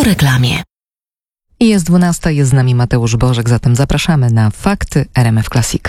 Po reklamie. Jest 12, jest z nami Mateusz Bożek, zatem zapraszamy na Fakty RMF Classic.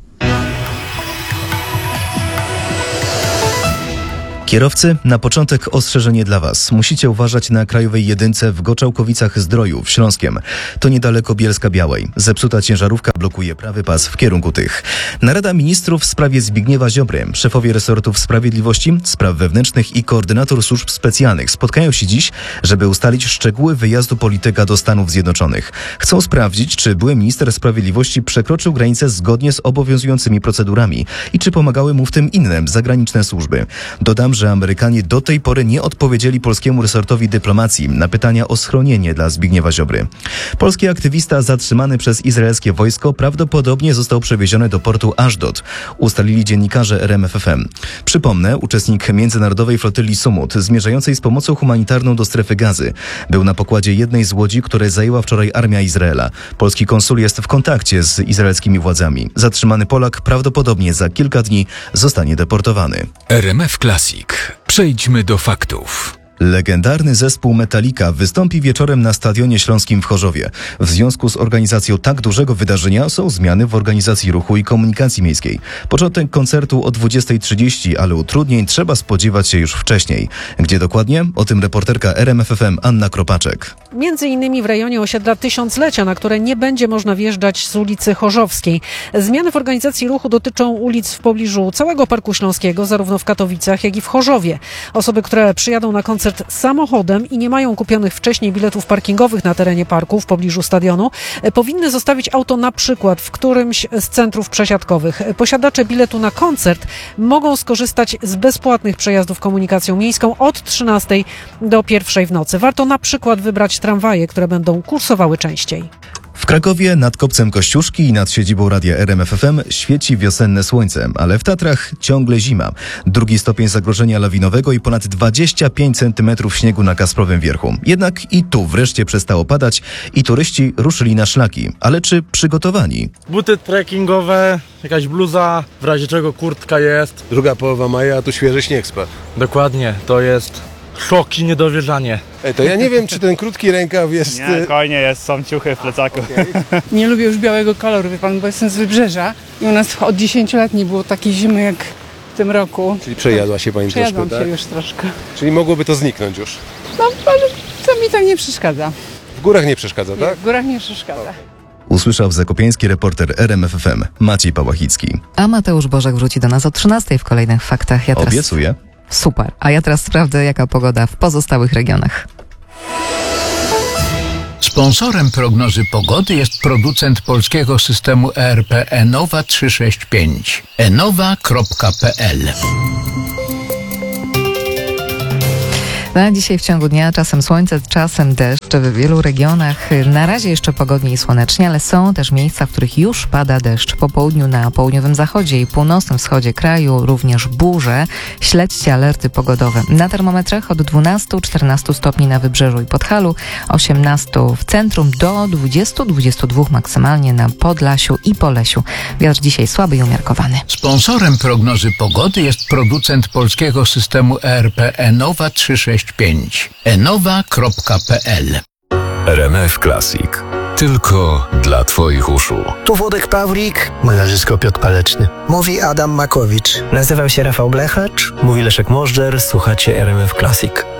Kierowcy, na początek ostrzeżenie dla Was. Musicie uważać na krajowej jedynce w Goczałkowicach-Zdroju w Śląskiem. To niedaleko Bielska-Białej. Zepsuta ciężarówka blokuje prawy pas w kierunku tych. Narada Ministrów w sprawie Zbigniewa Ziobry, szefowie resortów sprawiedliwości, spraw wewnętrznych i koordynator służb specjalnych spotkają się dziś, żeby ustalić szczegóły wyjazdu polityka do Stanów Zjednoczonych. Chcą sprawdzić, czy były minister sprawiedliwości przekroczył granicę zgodnie z obowiązującymi procedurami i czy pomagały mu w tym inne zagraniczne służby. Dodam, że Amerykanie do tej pory nie odpowiedzieli polskiemu resortowi dyplomacji na pytania o schronienie dla Zbigniewa Ziobry. Polski aktywista zatrzymany przez izraelskie wojsko prawdopodobnie został przewieziony do portu Ashdod, ustalili dziennikarze RMFFM. Przypomnę, uczestnik międzynarodowej flotyli Sumut, zmierzającej z pomocą humanitarną do strefy Gazy, był na pokładzie jednej z łodzi, które zajęła wczoraj armia Izraela. Polski konsul jest w kontakcie z izraelskimi władzami. Zatrzymany Polak prawdopodobnie za kilka dni zostanie deportowany. RMF Classic. Przejdźmy do faktów. Legendarny zespół Metallica wystąpi wieczorem na Stadionie Śląskim w Chorzowie. W związku z organizacją tak dużego wydarzenia są zmiany w organizacji ruchu i komunikacji miejskiej. Początek koncertu o 20:30, ale utrudnień trzeba spodziewać się już wcześniej. Gdzie dokładnie? O tym reporterka RMFFM Anna Kropaczek. Między innymi w rejonie osiedla Tysiąclecia, na które nie będzie można wjeżdżać z ulicy Chorzowskiej. Zmiany w organizacji ruchu dotyczą ulic w pobliżu całego Parku Śląskiego, zarówno w Katowicach, jak i w Chorzowie. Osoby, które przyjadą na koncert samochodem i nie mają kupionych wcześniej biletów parkingowych na terenie parku w pobliżu stadionu, powinny zostawić auto na przykład w którymś z centrów przesiadkowych. Posiadacze biletu na koncert mogą skorzystać z bezpłatnych przejazdów komunikacją miejską od 13 do 1 w nocy. Warto na przykład wybrać tramwaje, które będą kursowały częściej. W Krakowie nad kopcem Kościuszki i nad siedzibą radia RMFFM świeci wiosenne słońce, ale w Tatrach ciągle zima. 2 stopień zagrożenia lawinowego i ponad 25 cm śniegu na Kasprowym Wierchu. Jednak i tu wreszcie przestało padać i turyści ruszyli na szlaki. Ale czy przygotowani? Buty trekkingowe, jakaś bluza, w razie czego kurtka jest. Druga połowa maja, a tu świeży śnieg spadł. Dokładnie, to jest szok i niedowierzanie. To ja nie wiem, czy ten krótki rękaw jest... Nie, spokojnie jest, są ciuchy w plecaku. Okay. Nie lubię już białego koloru, wie pan, bo jestem z Wybrzeża i u nas od 10 lat nie było takiej zimy jak w tym roku. Czyli przejadła się pani troszkę, tak? Przejadłam się już troszkę. Czyli mogłoby to zniknąć już? No, ale to mi to nie przeszkadza. W górach nie przeszkadza, tak? Nie, w górach nie przeszkadza. Usłyszał zakopiański reporter RMFFM Maciej Pałachicki. A Mateusz Bożek wróci do nas o 13 w kolejnych faktach. Obiecuję. Super. A ja teraz sprawdzę, jaka pogoda w pozostałych regionach. Sponsorem prognozy pogody jest producent polskiego systemu ERP Enowa 365. enowa.pl. Na dzisiaj w ciągu dnia czasem słońce, czasem deszcz w wielu regionach. Na razie jeszcze pogodnie i słonecznie, ale są też miejsca, w których już pada deszcz. Po południu na południowym zachodzie i północnym wschodzie kraju również burze. Śledźcie alerty pogodowe. Na termometrach od 12-14 stopni na Wybrzeżu i Podhalu, 18 w centrum do 20-22 maksymalnie na Podlasiu i Polesiu. Wiatr dzisiaj słaby i umiarkowany. Sponsorem prognozy pogody jest producent polskiego systemu ERP Enowa 365. enowa.pl. RMF Classic. Tylko dla Twoich uszu. Tu Włodek Pawlik, monarzysko Piotr Paleczny. Mówi Adam Makowicz. Nazywam się Rafał Blechacz. Mówi Leszek Możdżer, słuchacie RMF Classic.